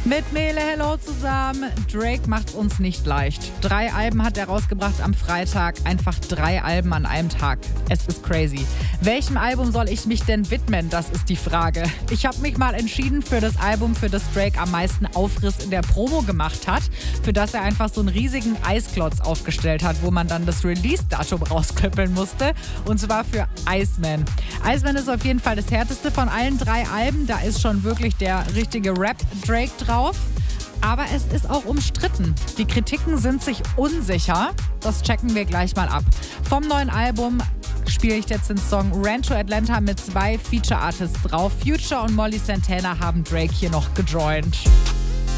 Mit Mele, hello zusammen. Drake macht's uns nicht leicht. 3 Alben hat er rausgebracht am Freitag. Einfach 3 Alben an einem Tag. Es ist crazy. Welchem Album soll ich mich denn widmen? Das ist die Frage. Ich habe mich mal entschieden für das Album, für das Drake am meisten Aufriss in der Promo gemacht hat. Für das er einfach so einen riesigen Eisklotz aufgestellt hat, wo man dann das Release-Datum rausklöppeln musste. Und zwar für Iceman. Iceman ist auf jeden Fall das härteste von allen 3 Alben. Da ist schon wirklich der richtige Rap-Drake drauf. Aber es ist auch umstritten. Die Kritiken sind sich unsicher. Das checken wir gleich mal ab. Vom neuen Album spiele ich jetzt den Song Rancho Atlanta mit 2 Feature-Artists drauf. Future und Molly Santana haben Drake hier noch gejoint.